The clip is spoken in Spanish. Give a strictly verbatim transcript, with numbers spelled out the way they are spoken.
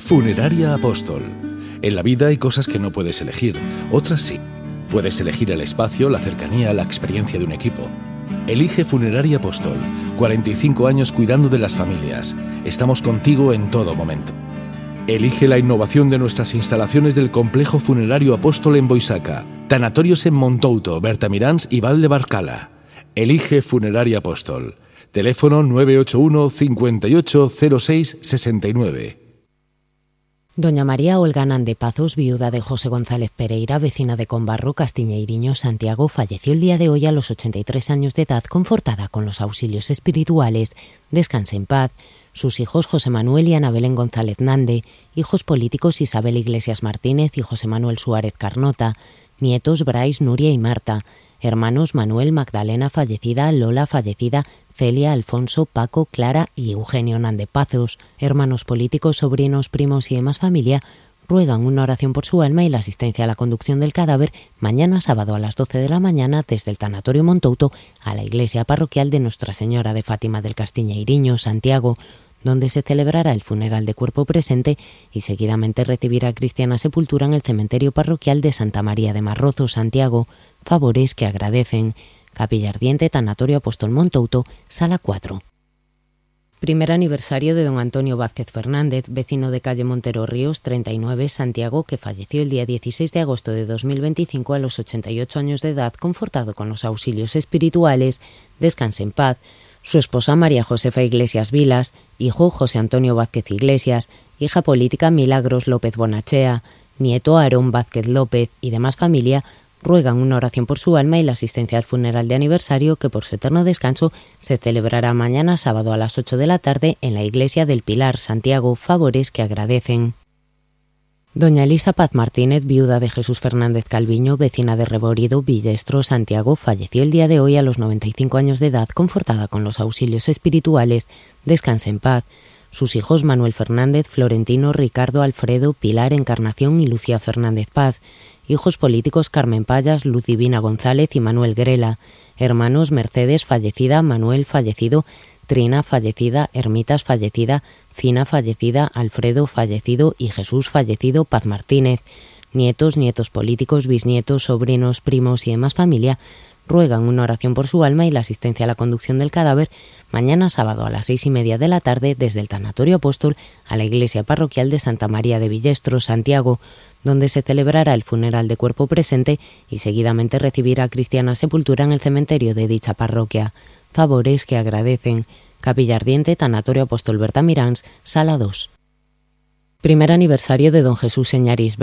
Funeraria Apóstol. En la vida hay cosas que no puedes elegir, otras sí. Puedes elegir el espacio, la cercanía, la experiencia de un equipo. Elige Funeraria Apóstol. cuarenta y cinco años cuidando de las familias. Estamos contigo en todo momento. Elige la innovación de nuestras instalaciones del Complejo Funerario Apóstol en Boisaca. Tanatorios en Montouto, Bertamiráns y Val de Barcala. Elige Funeraria Apóstol. Teléfono nueve ocho uno, cincuenta y ocho, cero seis, sesenta y nueve. Doña María Olga Nande Pazos, viuda de José González Pereira, vecina de Combarro, Castiñeiriño, Santiago, falleció el día de hoy a los ochenta y tres años de edad, confortada con los auxilios espirituales. Descanse en paz. Sus hijos José Manuel y Ana Belén González Nande, hijos políticos Isabel Iglesias Martínez y José Manuel Suárez Carnota, nietos Brais, Nuria y Marta, hermanos Manuel, Magdalena fallecida, Lola fallecida, Celia, Alfonso, Paco, Clara y Eugenio Nande Pazos, hermanos políticos, sobrinos, primos y demás familia, ruegan una oración por su alma y la asistencia a la conducción del cadáver mañana sábado a las doce de la mañana desde el Tanatorio Montouto a la iglesia parroquial de Nuestra Señora de Fátima del Castiñeiriño, Santiago, donde se celebrará el funeral de cuerpo presente y seguidamente recibirá cristiana sepultura en el cementerio parroquial de Santa María de Marrozo, Santiago, favores que agradecen. Capilla Ardiente, Tanatorio Apóstol Montouto, Sala cuatro. Primer aniversario de don Antonio Vázquez Fernández, vecino de calle Montero Ríos, treinta y nueve, Santiago, que falleció el día dieciséis de agosto de dos mil veinticinco a los ochenta y ocho años de edad, confortado con los auxilios espirituales. Descanse en paz. Su esposa María Josefa Iglesias Vilas, hijo José Antonio Vázquez Iglesias, hija política Milagros López Bonachea, nieto Aarón Vázquez López y demás familia, ruegan una oración por su alma y la asistencia al funeral de aniversario que por su eterno descanso se celebrará mañana sábado a las ocho de la tarde en la iglesia del Pilar, Santiago, favores que agradecen. Doña Elisa Paz Martínez, viuda de Jesús Fernández Calviño, vecina de Reborido, Villestro, Santiago, falleció el día de hoy a los noventa y cinco años de edad, confortada con los auxilios espirituales. Descanse en paz. Sus hijos Manuel Fernández, Florentino, Ricardo, Alfredo, Pilar, Encarnación y Lucía Fernández Paz. Hijos políticos Carmen Payas, Luz Divina González y Manuel Grela. Hermanos Mercedes fallecida, Manuel fallecido, Trina fallecida, Ermitas fallecida, Fina fallecida, Alfredo fallecido y Jesús fallecido, Paz Martínez. Nietos, nietos políticos, bisnietos, sobrinos, primos y demás familia ruegan una oración por su alma y la asistencia a la conducción del cadáver mañana sábado a las seis y media de la tarde desde el Tanatorio Apóstol a la iglesia parroquial de Santa María de Villestro, Santiago, donde se celebrará el funeral de cuerpo presente y seguidamente recibirá cristiana sepultura en el cementerio de dicha parroquia. Favores que agradecen. Capilla Ardiente, Tanatorio Apóstol Bertamiráns, Sala dos. Primer aniversario de don Jesús Señarís